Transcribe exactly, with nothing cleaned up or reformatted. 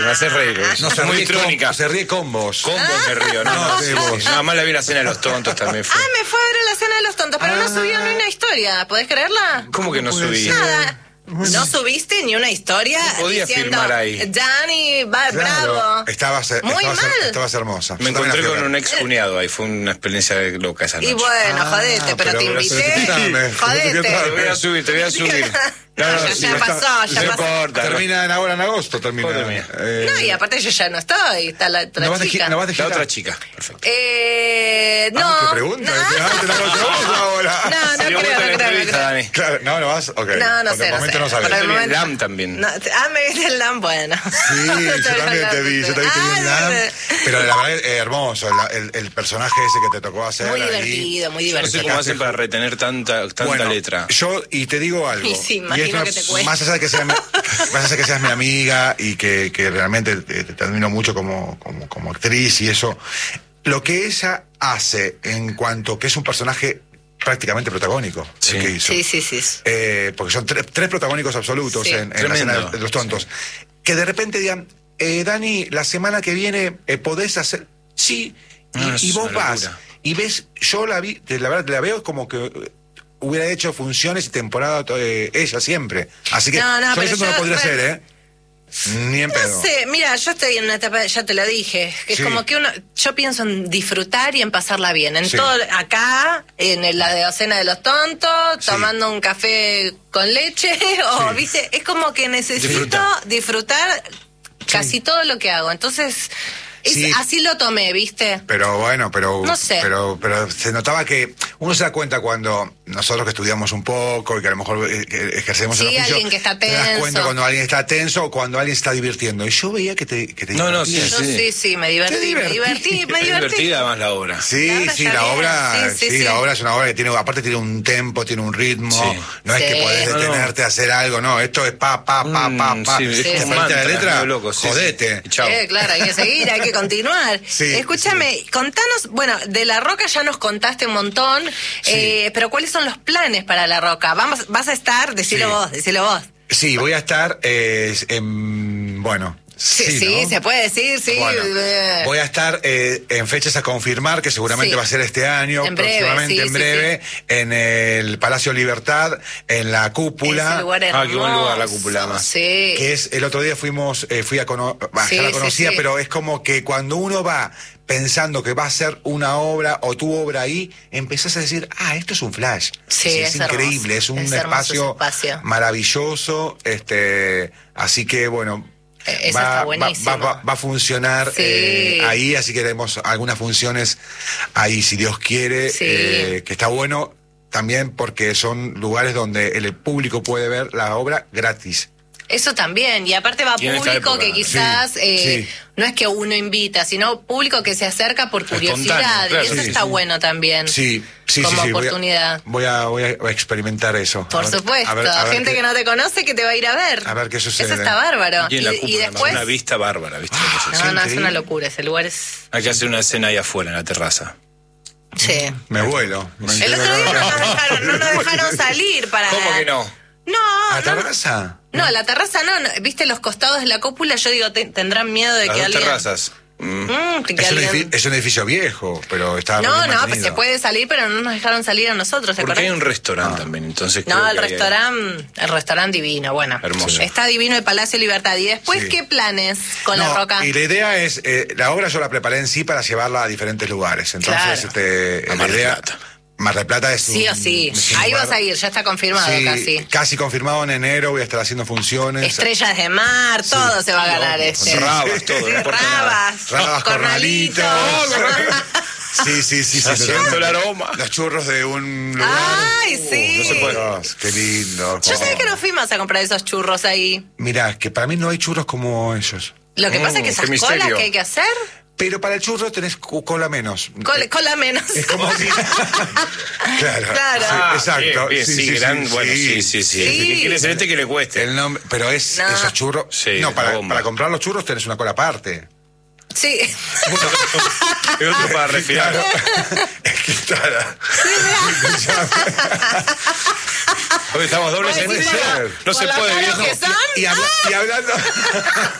Me hace reír. No, es se muy ríe trónica. con, se ríe con vos. Con vos me río, no, No, no, de vos. Nada más la vi en la cena de los tontos también fue. Ah, me fue a ver a la cena de los tontos, pero Ah. no subió ni una historia. ¿Podés creerla? ¿Cómo que no puede subí? ser? Nada. Bueno. No subiste ni una historia No podía diciendo, filmar ahí. Dani, va, Claro, bravo. estabas, Muy estabas, mal. estabas hermosa. Me Yo también encontré la fui a con ver. un ex cuñado ahí, fue una experiencia loca esa noche. Y bueno, Ah, jodete, pero, pero- te pero invité. escúchame, Jodete. pero- Te voy a subir, te voy a subir. No, No, no, ya, sí, ya está- pasó, ya no pasó. importa. Termina en ahora en agosto, termina. Joder, mía. Eh, No, y aparte yo ya no estoy, está la otra ¿no vas de gi- chica. no vas de La gira? otra chica, perfecto. Eh, no. Ah, ¿qué pregunta? No, Ah, te la hago yo ahora. no, no Se dio creo, vuelta no la creo, no entrevista, creo. Dani. Claro, no, no vas. Ok. No, no Por sé, el no sé. momento no sabes. Por el Te vi en momento- L A M también. No, te- ah, me viste en L A M, bueno. Sí, yo también te vi, yo también te vi en Ah, L A M. no, Pero la verdad, eh, hermoso, el, el, el personaje ese que te tocó hacer. Muy ahí. divertido, muy Yo no sé divertido. cómo hacen para retener tanta, tanta Bueno, letra. yo, y te digo algo. Y sí, y imagino esto, que te cuesta. más allá de que seas mi, más allá de que seas mi amiga y que, que realmente te, te admiro mucho como, como, como actriz y eso, lo que ella hace en cuanto que es un personaje prácticamente protagónico, Sí. el que hizo. Sí, sí, sí. Eh, porque son tre- tres protagónicos absolutos Sí. en, en la Tremendo. escena de los tontos. Que de repente digan, eh, Dani, la semana que viene eh, podés hacer. Sí, y, No, es y vos una vas. locura. Y ves, yo la vi, te- la verdad, la veo como que eh, hubiera hecho funciones y temporada eh, ella siempre. Así que No, no, yo pero eso no yo- lo podría bueno. hacer, ¿eh? Ni en pedo. No sé, mira, yo estoy en una etapa, ya te lo dije, que Sí. es como que uno, yo pienso en disfrutar y en pasarla bien. En Sí. todo, acá, en la de docena de los tontos, Sí. tomando un café con leche, o, Sí. viste, es como que necesito Disfruta. disfrutar casi todo lo que hago. Entonces, es- Sí. así lo tomé, ¿viste? Pero bueno, pero, No sé. pero pero se notaba que uno se da cuenta cuando nosotros que estudiamos un poco y que a lo mejor eh, que ejercemos Sí, el oficio, alguien que está te das tenso. cuenta cuando alguien está tenso o cuando alguien está divirtiendo. Y yo veía que te, que te No, no, divertías. Yo Sí. sí, sí, me divertí, Te me divertí, me Es divertí. divertida además la obra. Sí, La obra sí, está la bien. obra, Sí, sí, sí, sí. la obra es una obra que tiene, aparte tiene un tempo, tiene un ritmo, Sí. no es Sí. que podés No, no. detenerte a hacer algo, no, esto es pa, pa, pa, pa, Mm, pa. sí, es Te como un aprendiste mantra, la letra, medio loco, sí, jodete. sí. Chao. Eh, claro, hay que seguir, hay que continuar. Sí, Escúchame, contanos, bueno, de La Roca ya nos contaste un montón, eh, pero ¿cuáles son los planes para La Roca? Vamos, vas a estar, decilo Sí. vos, decilo vos. Sí, voy a estar, eh, en, bueno, Sí, sí, sí, ¿no? se puede decir, sí. Bueno, eh. voy a estar eh, en fechas a confirmar, que seguramente Sí. va a ser este año, En breve, próximamente sí, en sí, breve, en el Palacio Libertad, en la cúpula. Ese lugar Ah, qué buen lugar la hermoso, cúpula, además. Sí. Que es, el otro día fuimos, eh, fui a conocer, Sí, ya la sí, conocía, sí. pero es como que cuando uno va pensando que va a ser una obra o tu obra ahí, empezás a decir, ah, esto es un flash. Sí, es, es increíble, hermoso, es un es hermoso espacio, ese espacio. maravilloso, este, así que bueno. Eh, eso va, está va- buenísimo. va- va- va a funcionar Sí. eh, ahí, así que haremos algunas funciones ahí, si Dios quiere, Sí. eh, que está bueno también porque son lugares donde el público puede ver la obra gratis. Eso también, y aparte va Y en esta público época, que quizás sí, eh, sí. no es que uno invita, sino público que se acerca por curiosidad, Espontáneo, claro. y eso Sí, está sí. bueno también. Sí, sí, Como sí, sí, voy a- oportunidad. Voy a, voy a, voy a experimentar eso. Por A ver- supuesto, a ver- a ver gente qué- que no te conoce que te va a ir a ver. A ver qué sucede. Eso está bárbaro. Y en la y, y cúpula, además, después... una vista bárbara, ¿viste? lo que es eso? No, Sí, no, es increíble. una locura, ese lugar es... Hay que hacer una escena ahí afuera, en la terraza. Sí. Me vuelo. Me El otro día no nos dejaron, no nos dejaron salir para... ¿Cómo que no? No, ¿A la no, terraza? no, la terraza no, no, viste los costados de la cúpula, yo digo, te- tendrán miedo de Las que dos alguien... terrazas. Mm. Mm, que Es un, alguien- edifi- es un edificio viejo, pero está No, bien no, pues mantenido. se puede salir, pero no nos dejaron salir a nosotros, ¿te Porque hay acordás? un restaurante también, entonces creo No, el que hay- restaurante, el restaurante divino, bueno. Hermoso. Está divino el Palacio Libertad. ¿Y después Sí. qué planes con No, La Roca? Y la idea es, eh, la obra yo la preparé en sí para llevarla a diferentes lugares. Entonces, Claro. este, A la Mar del idea. Plata. Mar del Plata es Sí un- o sí. es un Ahí lugar- vas a ir, ya está confirmado Sí, casi. casi confirmado en enero, voy a estar haciendo funciones. Estrellas de mar, todo se va a ganar no, este. sí, Rabas, todo, no importa nada. Rabas, Rabas, cornalitos. cornalitos. Sí, sí, sí, sí. Siento el aroma. Los churros de un lugar. Ay, sí. No se puede. Dios, qué lindo. Yo sé que no fuimos a comprar esos churros ahí. Mirá, que para mí no hay churros como ellos. Lo que Mm, pasa es que qué esas misterio. colas que hay que hacer, Pero para el churro tenés cu- cola menos. cola, cola menos. Es como si... Claro. Claro. Sí, Ah, exacto. bien, bien, sí, gran, bueno, sí, sí, sí. sí. ¿Qué quiere ser este que le cueste? El nombre, pero es No. esos churros. Sí, no, la para, bomba. para comprar los churros tenés una cola aparte. Sí. Y otro para respirar. Es que está la- Hoy estamos dobles Puede en ser. No se Con la puede, cara viejo. que son. y, habla- y hablando